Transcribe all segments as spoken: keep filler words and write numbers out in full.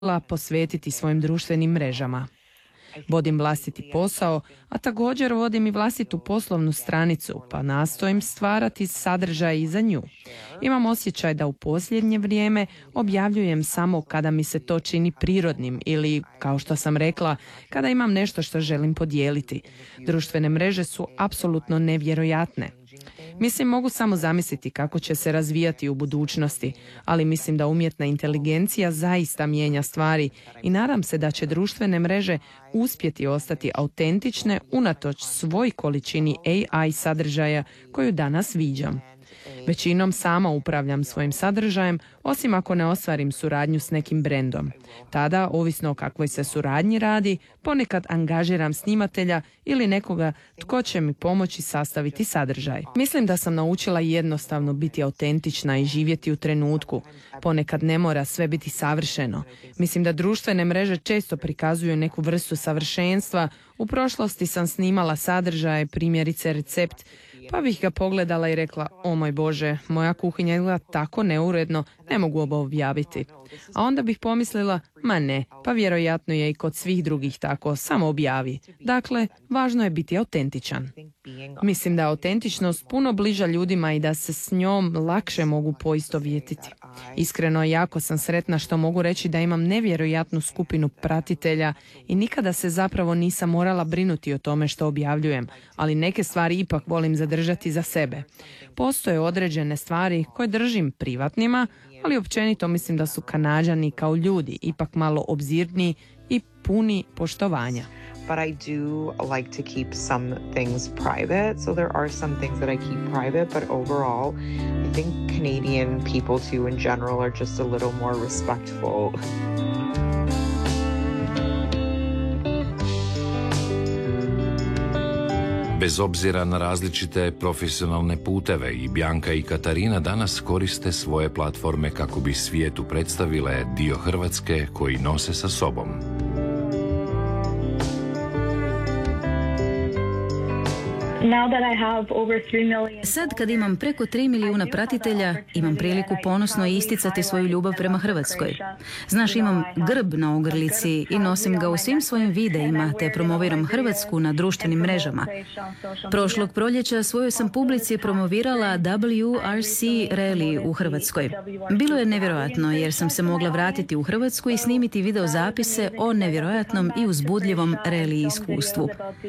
posvetiti svojim društvenim mrežama. Vodim vlastiti posao, a također vodim i vlastitu poslovnu stranicu, pa nastojim stvarati sadržaj i za nju. Imam osjećaj da u posljednje vrijeme objavljujem samo kada mi se to čini prirodnim ili, kao što sam rekla, kada imam nešto što želim podijeliti. Društvene mreže su apsolutno nevjerojatne. Mislim, mogu samo zamisliti kako će se razvijati u budućnosti, ali mislim da umjetna inteligencija zaista mijenja stvari i nadam se da će društvene mreže uspjeti ostati autentične unatoč svoj količini A I sadržaja koju danas viđam. Većinom sama upravljam svojim sadržajem, osim ako ne ostvarim suradnju s nekim brendom. Tada, ovisno o kakvoj se suradnji radi, ponekad angažiram snimatelja ili nekoga tko će mi pomoći sastaviti sadržaj. Mislim da sam naučila jednostavno biti autentična i živjeti u trenutku. Ponekad ne mora sve biti savršeno. Mislim da društvene mreže često prikazuju neku vrstu savršenstva. U prošlosti sam snimala sadržaje, primjerice recept, pa bih ga pogledala i rekla, o moj Bože, moja kuhinja izgleda tako neuredno, ne mogu ovo objaviti. A onda bih pomislila, ma ne, pa vjerojatno je i kod svih drugih tako, samo objavi. Dakle, važno je biti autentičan. Mislim da je autentičnost puno bliža ljudima i da se s njom lakše mogu poistovjetiti. Iskreno, jako sam sretna što mogu reći da imam nevjerojatnu skupinu pratitelja i nikada se zapravo nisam morala brinuti o tome što objavljujem, ali neke stvari ipak volim zadržati za sebe. Postoje određene stvari koje držim privatnima, ali općenito mislim da su Kanađani kao ljudi ipak malo obzirniji i puni poštovanja. But I do like to keep some things private. So there are some things that I keep private, but overall, I think Canadian people too in general are just a little more respectful. Bez obzira na različite profesionalne puteve, i Bjanka i Katarina danas koriste svoje platforme kako bi svijetu predstavile dio Hrvatske koji nose sa sobom. Sad kad imam preko tri milijuna pratitelja, imam priliku ponosno isticati svoju ljubav prema Hrvatskoj. Znaš, imam grb na ogrlici i nosim ga u svim svojim videima, te promoviram Hrvatsku na društvenim mrežama. Prošlog proljeća svojoj sam publici promovirala W R C rally u Hrvatskoj. Bilo je nevjerojatno jer sam se mogla vratiti u Hrvatsku i snimiti video zapise o nevjerojatnom i uzbudljivom rally iskustvu.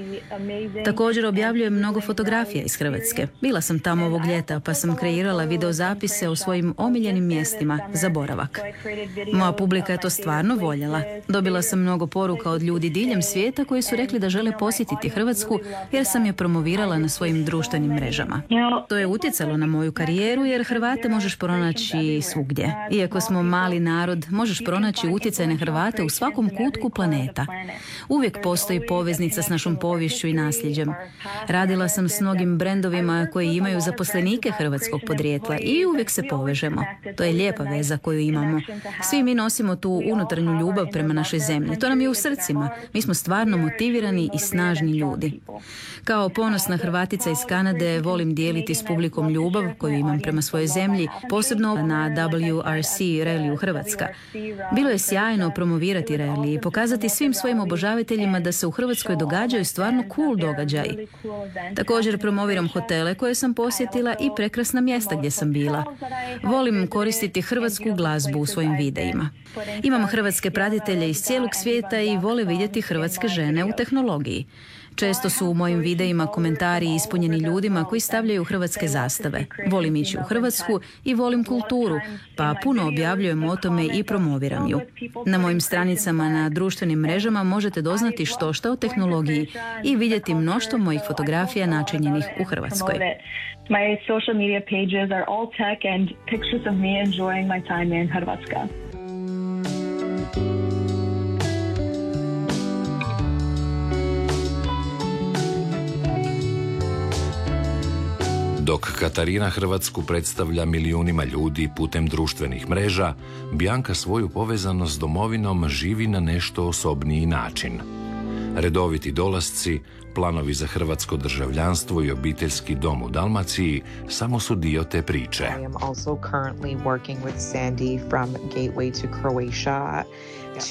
Također objavljujem mnogo fotografija iz Hrvatske. Bila sam tamo ovog ljeta, pa sam kreirala videozapise o svojim omiljenim mjestima za boravak. Moja publika je to stvarno voljela. Dobila sam mnogo poruka od ljudi diljem svijeta koji su rekli da žele posjetiti Hrvatsku jer sam je promovirala na svojim društvenim mrežama. To je utjecalo na moju karijeru jer Hrvate možeš pronaći svugdje. Iako smo mali narod, možeš pronaći utjecajne Hrvate u svakom kutku planeta. Uvijek postoji poveznica s našom poviješću i nasljeđem. Radila sam s mnogim brendovima koji imaju zaposlenike hrvatskog podrijetla i uvijek se povežemo. To je lijepa veza koju imamo. Svi mi nosimo tu unutarnju ljubav prema našoj zemlji. To nam je u srcima. Mi smo stvarno motivirani i snažni ljudi. Kao ponosna Hrvatica iz Kanade volim dijeliti s publikom ljubav koju imam prema svojoj zemlji, posebno na W R C rally u Hrvatska. Bilo je sjajno promovirati rally i pokazati svim svojim obožavateljima da se u Hrvatskoj događaju stvarno cool događaji. Također promoviram hotele koje sam posjetila i prekrasna mjesta gdje sam bila. Volim koristiti hrvatsku glazbu u svojim videima. Imam hrvatske pratitelje iz cijelog svijeta i vole vidjeti hrvatske žene u tehnologiji. Često su u mojim videima komentari ispunjeni ljudima koji stavljaju hrvatske zastave. Volim ići u Hrvatsku i volim kulturu, pa puno objavljujem o tome i promoviram ju. Na mojim stranicama na društvenim mrežama možete doznati što šta o tehnologiji i vidjeti mnoštvo mojih fotografija načinjenih u Hrvatskoj. My social media pages are all tech and pictures of me enjoying my time in Hrvatska. Dok Katarina Hrvatsku predstavlja milijunima ljudi putem društvenih mreža, Bjanka svoju povezanost s domovinom živi na nešto osobniji način. Redoviti dolasci, planovi za hrvatsko državljanstvo i obiteljski dom u Dalmaciji samo su dio te priče. I am also currently working with Sandy from Gateway to Croatia